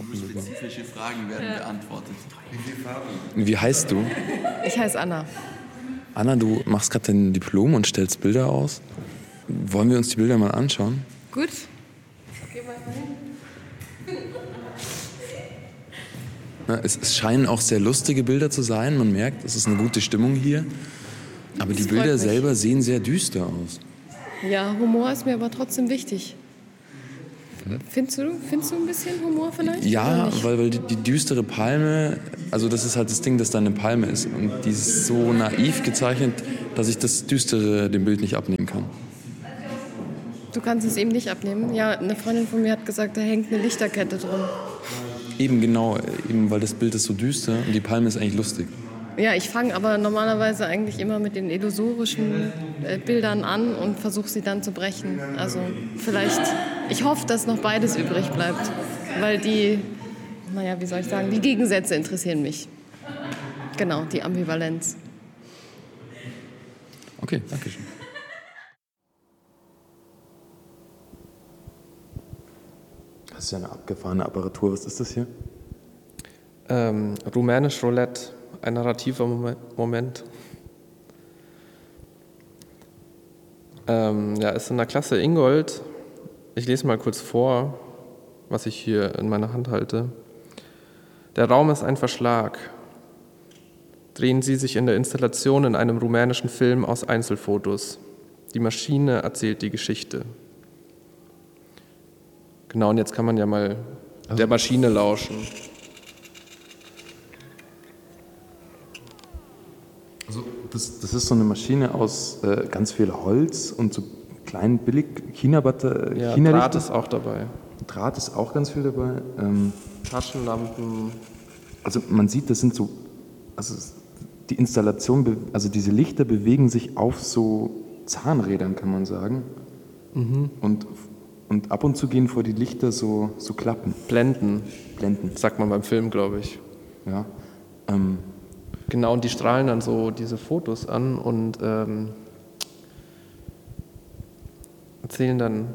Nur spezifische Fragen werden beantwortet. Wie viele Farben? Wie heißt du? Ich heiße Anna. Anna, du machst gerade dein Diplom und stellst Bilder aus. Wollen wir uns die Bilder mal anschauen? Gut. Geh mal hin. Es scheinen auch sehr lustige Bilder zu sein. Man merkt, es ist eine gute Stimmung hier. Aber die Bilder selber sehen sehr düster aus. Ja, Humor ist mir aber trotzdem wichtig. Findest du ein bisschen Humor vielleicht? Ja, weil die düstere Palme, also das ist halt das Ding, dass da eine Palme ist. Und die ist so naiv gezeichnet, dass ich das Düstere dem Bild nicht abnehmen kann. Du kannst es eben nicht abnehmen. Ja, eine Freundin von mir hat gesagt, da hängt eine Lichterkette drum. Eben genau, eben weil das Bild ist so düster und die Palme ist eigentlich lustig. Ja, ich fange aber normalerweise eigentlich immer mit den illusorischen Bildern an und versuche sie dann zu brechen. Also vielleicht, ich hoffe, dass noch beides übrig bleibt, weil die Gegensätze interessieren mich. Genau, die Ambivalenz. Okay, danke schön. Das ist ja eine abgefahrene Apparatur. Was ist das hier? Rumänisch Roulette, ein narrativer Moment. Ist in der Klasse Ingold. Ich lese mal kurz vor, was ich hier in meiner Hand halte. Der Raum ist ein Verschlag. Drehen Sie sich in der Installation in einem rumänischen Film aus Einzelfotos. Die Maschine erzählt die Geschichte. Genau, und jetzt kann man ja mal der Maschine lauschen. Also das ist so eine Maschine aus ganz viel Holz und so kleinen billig China-Lichter. Draht ist auch dabei. Draht ist auch ganz viel dabei. Taschenlampen. Also man sieht, das sind so, also die Installation, also diese Lichter bewegen sich auf so Zahnrädern, kann man sagen. Mhm. Und ab und zu gehen vor die Lichter so Klappen. Blenden. Sagt man beim Film, glaube ich. Ja. Genau, und die strahlen dann so diese Fotos an und erzählen dann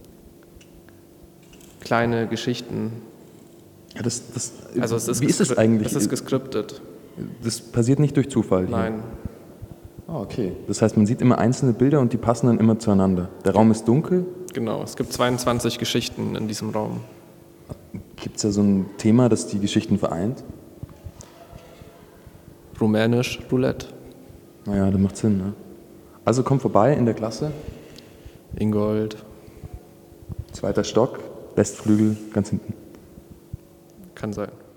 kleine Geschichten. Ja, wie ist es eigentlich? Das ist geskriptet. Das passiert nicht durch Zufall hier? Nein. Ah, okay. Das heißt, man sieht immer einzelne Bilder und die passen dann immer zueinander. Der Raum ist dunkel? Genau, es gibt 22 Geschichten in diesem Raum. Gibt es da so ein Thema, das die Geschichten vereint? Rumänisch Roulette. Naja, das macht Sinn, ne? Also komm vorbei in der Klasse. Ingold. 2. Stock, Westflügel, ganz hinten. Kann sein.